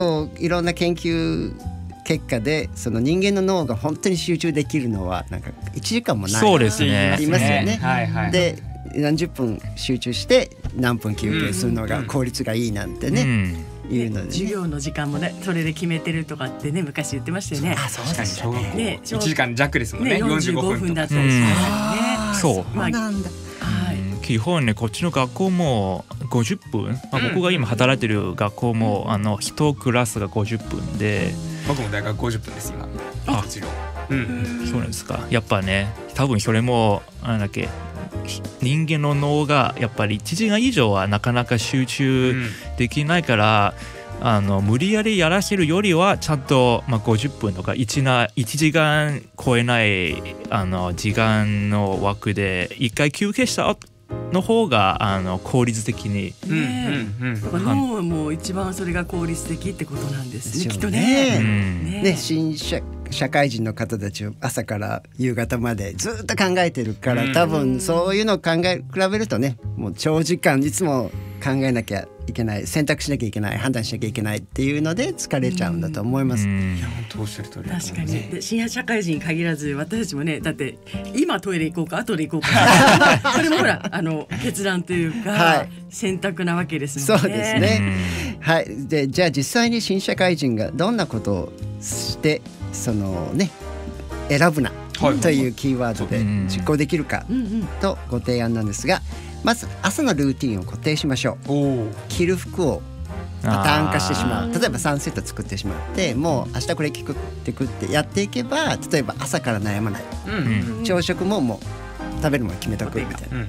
いろんな研究結果でその人間の脳が本当に集中できるのはなんか1時間もない。 そうですね。 ありますよね。 はいはい、 で何十分集中して何分休憩するのが効率がいいなんてね、いうのでね、 授業の時間もねそれで決めてるとかってね昔言ってましたよね。 あ、そうです小学校ね 1時間弱ですもんね。 45分だったりしますよね。 そうまあなんだ。 基本ねこっちの学校も50分、僕が今働いてる学校も1クラスが50分で、 僕も大学50分です今。 あ、そうなんですか。やっぱね多分それもなんだっけ、人間の脳がやっぱり1時間以上はなかなか集中できないから、無理やりやらせるよりはちゃんと、50分とか1時間超えない時間の枠で1回休憩したの方が効率的に、 脳も一番それが効率的ってことなんですね、きっとね。 ね。 ね、新社会人の方たち朝から夕方までずっと考えてるから、多分そういうのを比べるとね、もう長時間いつも考えなきゃいけない、選択しなきゃいけない、判断しなきゃいけないっていうので疲れちゃうんだと思います。 いや本当おっしゃる通りだと思います。 確かに。で新社会人に限らず私たちもね、だって今トイレ行こうか後で行こうかそれもほら決断というか、 はい、 選択なわけですもんね。 そうですね。はい。でじゃあ実際に新社会人がどんなことをしてそのね選ぶなというキーワードで実行できるかとご提案なんですが、まず朝のルーティンを固定しましょう。着る服をパターン化してしまう。例えば3セット作ってしまって、もう明日これ着てくってやっていけば、例えば朝から悩まない、朝食ももう食べるもの決めとくみたいな、はい。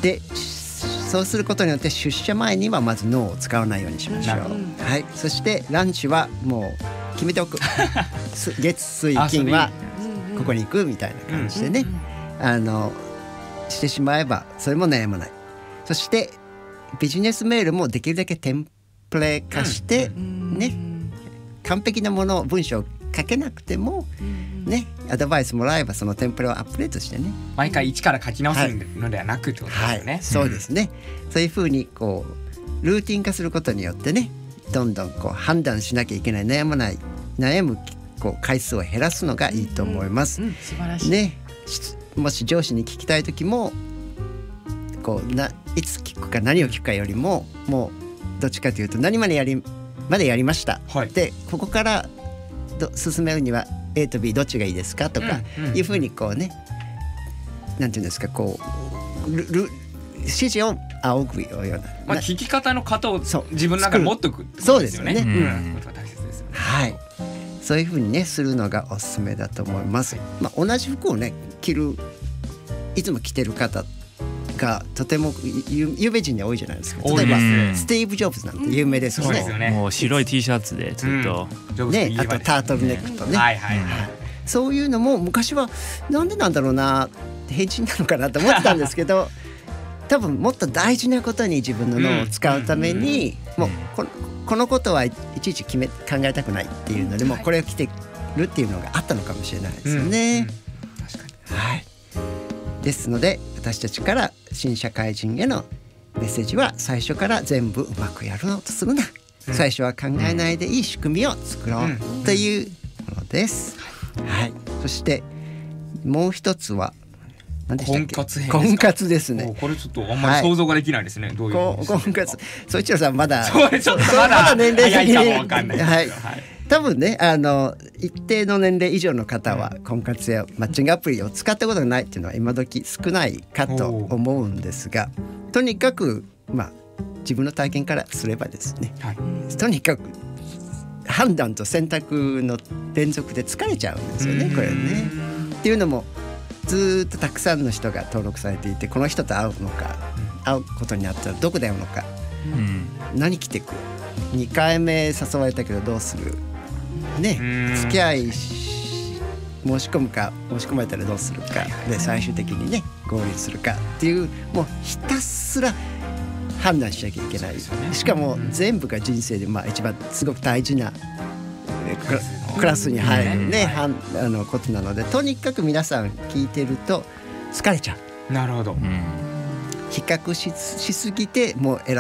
でそうすることによって出社前にはまず脳を使わないようにしましょう。はい。そしてランチはもう決めておく月水金はここに行くみたいな感じでね、してしまえばそれも悩まない。そしてビジネスメールもできるだけテンプレ化してね、完璧なもの文章を書けなくてもね、アドバイスもらえばそのテンプレをアップデートしてね、 毎回一から書き直すのではなくってことですよね。 はい、そうですね。そういうふうにこうルーティン化することによってね、どんどんこう判断しなきゃいけない、悩むこう回数を減らすのがいいと思います。 素晴らしいね。もし上司に聞きたい時もこういつ聞くか何を聞くかよりも、もうどっちかというと何までやりました、はい、でここから進めるには A と B どっちがいいですかとかいうふうにこうね、なんていうんですか、こう指示を仰ぐような、 聞き方の型を自分の中に持っておくってことですよね。 そうですよね。はい。そういう風にねするのがおすすめだと思います。同じ服をねいつも着てる方がとても有名人で多いじゃないですか。例えばスティーブ・ジョブズなんて有名ですよね。 もう白い T シャツでずっと、 ね、あとタートルネックとね、そういうのも昔はなんでなんだろうな、変人なのかなと思ってたんですけど多分もっと大事なことに自分の脳を使うために、もうこのことはいちいち考えたくないっていうので、もこれを着てるっていうのがあったのかもしれないですよね。確かに。はい。ですので私たちから新社会人へのメッセージは、最初から全部うまくやろうとするな、最初は考えないでいい仕組みを作ろうというものです。はい。そしてもう一つは何でしたっけ？婚活ですね。 これちょっとあんまり想像ができないですね。どういう婚活。そいちらさんまだまだ年齢的にわかんない。 はい。多分ね一定の年齢以上の方は婚活やマッチングアプリを使ったことがないっていうのは今時少ないかと思うんですが、とにかく自分の体験からすればですね、とにかく判断と選択の連続で疲れちゃうんですよね、これね。っていうのもずっとたくさんの人が登録されていて、この人と会うのか、会うことになったらどこで会うのか、何着てくる、2回目誘われたけどどうするね、付き合い申し込むか申し込まれたらどうするかで最終的にね合意するかっていう、もうひたすら判断しなきゃいけない。しかも全部が人生で一番すごく大事なクラスに入るね、ことなので、とにかく皆さん聞いてると疲れちゃう。 なるほど。 比較しすぎてもう選べないっ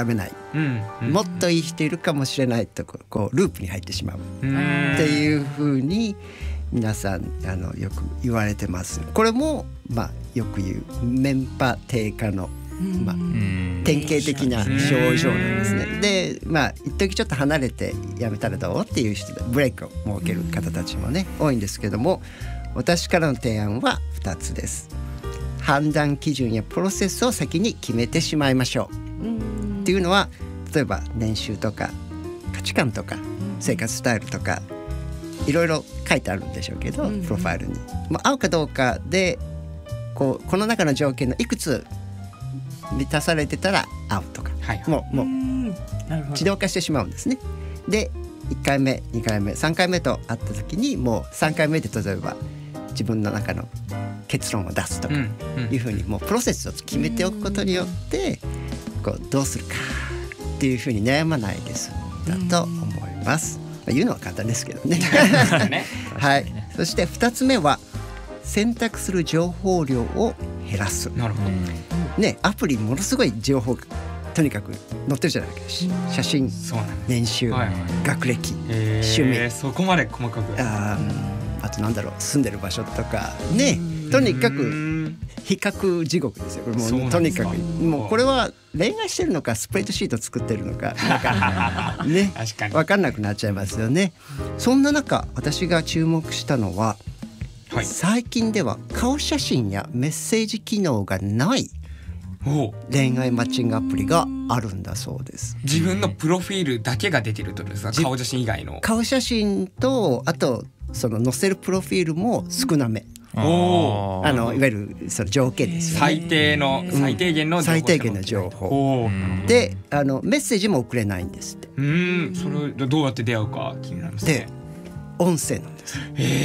もっといい人いるかもしれないとこうループに入ってしまうっていうふうに皆さんよく言われてます。これもよく言うメンパ低下の典型的な症状なんですね。で一時ちょっと離れてやめたらどうっていう人でブレイクを設ける方たちもね多いんですけども、私からの提案は2つです。判断基準やプロセスを先に決めてしまいましょうっていうのは、例えば年収とか価値観とか生活スタイルとかいろいろ書いてあるんでしょうけど、プロファイルに合うかどうかでこの中の条件のいくつ満たされてたら合うとか、もう自動化してしまうんですね。で1回目2回目3回目と会った時にもう3回目で例えば自分の中の結論を出すとかいうふうにもうプロセスを決めておくことによってどうするかっていうふうに悩まないで済んだと思います。言うのは簡単ですけどね。はい。そして2つ目は選択する情報量を減らす。 なるほど。 ね、アプリものすごい情報がとにかく載ってるじゃないですか。写真、年収、学歴、趣味、 そこまで細かく。 あと住んでる場所とかね、とにかく比較地獄ですよ。これもうとにかくもうこれは恋愛してるのかスプレッドシート作ってるのかね分かんなくなっちゃいますよね。そんな中私が注目したのは、最近では顔写真やメッセージ機能がない恋愛マッチングアプリがあるんだそうです。 自分のプロフィールだけが出てるってことですか？顔写真以外の顔写真とあとその載せるプロフィールも少なめ。いわゆるその条件ですよね。最低限の情報でメッセージも送れないんですって。 それどうやって出会うか気になりますね。 で音声なんです。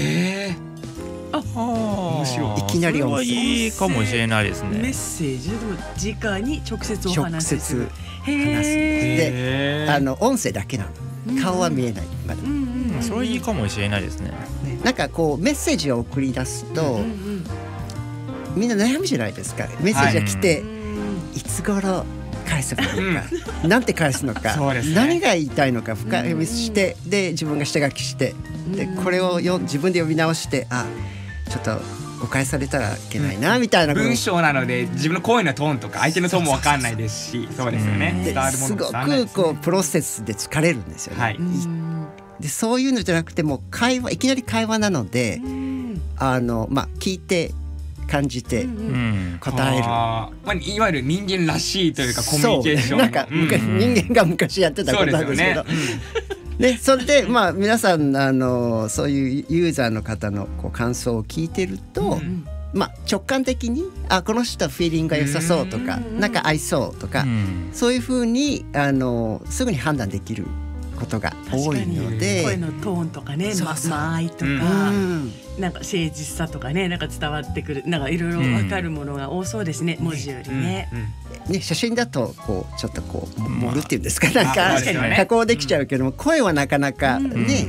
面白い。 いきなり音声。 それはいいかもしれないですね。 メッセージでも直に直接お話しする。 話すんです。で音声だけなの。顔は見えない。まだ。 それはいいかもしれないですね。 なんかこうメッセージを送り出すと、みんな悩むじゃないですか。メッセージが来て、いつ頃返せばいいか、なんて返すのか、何が言いたいのか深読みして、で自分が下書きして、でこれを自分で読み直して、ちょっと誤解されたらいけないなみたいな。 文章なので自分の声のトーンとか相手のトーンも分かんないですし、そうですよね。 すごくこうプロセスで疲れるんですよね。でそういうのじゃなくてもいきなり会話なので、聞いて感じて答える、 いわゆる人間らしいというかコミュニケーション、 なんか人間が昔やってたことなんですけど、ね、それで皆さんそういうユーザーの方の感想を聞いてると、直感的にこの人はフィーリングが良さそうとか、なんか合いそうとか、そういうふうにすぐに判断できることが多いので、 声のトーンとかね、間合いとか、なんか誠実さとかね、なんか伝わってくる、なんかいろいろ分かるものが多そうですね、文字よりね。 写真だとちょっと盛るっていうんですか、なんか加工できちゃうけども、声はなかなかね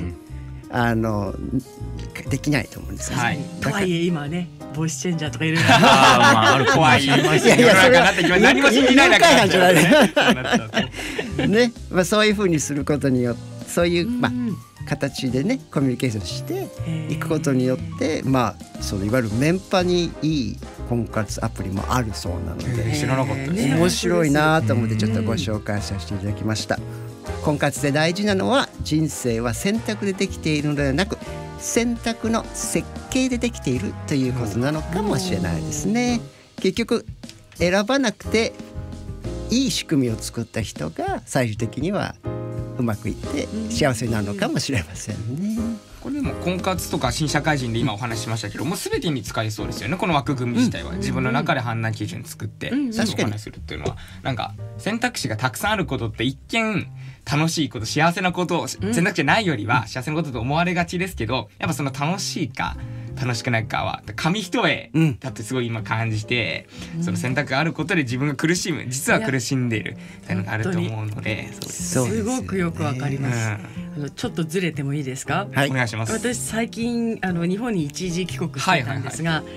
できないと思うんですよね。 とはいえ今ねボイスチェンジャーとかいろいろある怖い。いやそれは何も信じないなんじゃないね。そういうふうにすることによって、そういう形でねコミュニケーションしていくことによって、そのいわゆるメンパにいい婚活アプリもあるそうなので、 知らなかったです。 面白いなと思ってちょっとご紹介させていただきました。婚活で大事なのは、人生は選択でできているのではなく、選択の設計でできているということなのかもしれないですね。結局選ばなくていい仕組みを作った人が最終的にはうまくいって幸せになるのかもしれませんね。 これでも婚活とか新社会人で今お話ししましたけど、もう全てに使えそうですよね、この枠組み自体は。自分の中で判断基準作ってお話しするっていうのは、なんか選択肢がたくさんあることって一見楽しいこと、幸せなことを選択肢ないよりは幸せなことと思われがちですけど、やっぱその楽しいか楽しくないかは紙一重だってすごい今感じて、その選択があることで自分が苦しむ、実は苦しんでいるっていうのがあると思うので、 すごくよくわかります。ちょっとずれてもいいですか？ はい、お願いします。 私最近日本に一時帰国してたんですが、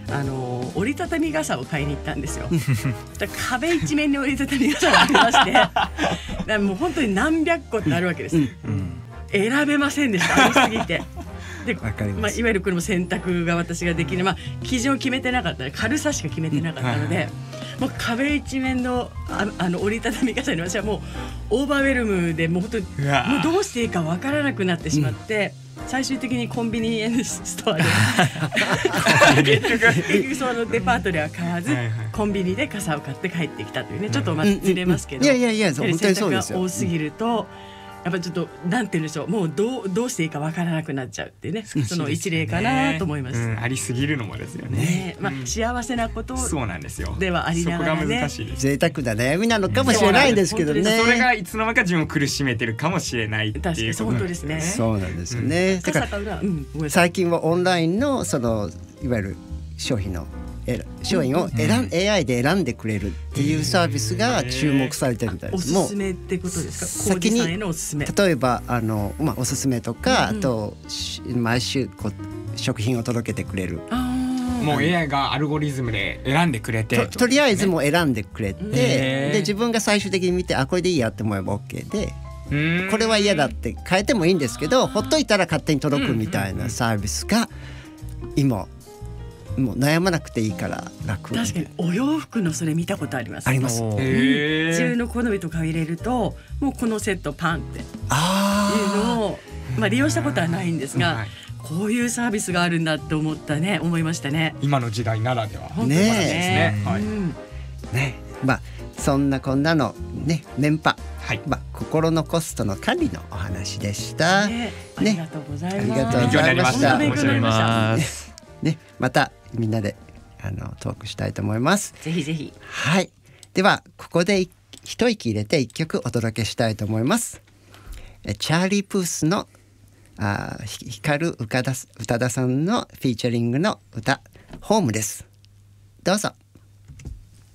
折りたたみ傘を買いに行ったんですよ。だから壁一面に折りたたみ傘がありましてだからもう本当に何百個ってあるわけです、選べませんでした、ありすぎて。で、いわゆるこれも選択が私ができる、基準を決めてなかった、軽さしか決めてなかったので、もう壁一面の折りたたみ傘に私はもうオーバーウェルムでもう本当にもうどうしていいかわからなくなってしまって、最終的にコンビニエンスストアで結局そのデパートでは買わずコンビニで傘を買って帰ってきたというね、ちょっとずれますけど、 いや本当にそうですよ。 選択が多すぎるとやっぱちょっとなんて言うんでしょう、もうどうしていいかわからなくなっちゃうっていうね、その一例かなと思います。 ありすぎるのもですよね。 幸せなことそうなんですよ。 ではありながらね、 贅沢な悩みなのかもしれないんですけどね。 それがいつの間にか自分を苦しめてるかもしれないっていうことですね。 本当ですね。 そうなんですよね。だから最近はオンラインのそのいわゆる商品をAI で選んでくれるっていうサービスが注目されてるみたいです。 おすすめってことですか？ 先に例えばおすすめとか、あと毎週食品を届けてくれる。 もう AI がアルゴリズムで選んでくれてとりあえずもう選んでくれて、で自分が最終的に見てこれでいいやって思えば OK で、これは嫌だって変えてもいいんですけど、ほっといたら勝手に届くみたいなサービスが今もう悩まなくていいから楽。 確かにお洋服のそれ見たことあります。 あります。 自分の好みとか入れるともうこのセットパンっていうのを利用したことはないんですが、こういうサービスがあるんだって思いましたね。 今の時代ならでは本当ですね。 そんなこんなのね、年パ、心のコストの管理のお話でした。 ありがとうございます。 ありがとうございました。 勉強になりましたね、またみんなでトークしたいと思います。 ぜひぜひ。 はい。ではここで一息入れて一曲お届けしたいと思います。チャーリー・プースの光宇多田さんのフィーチャリングの歌ホームです。どうぞ。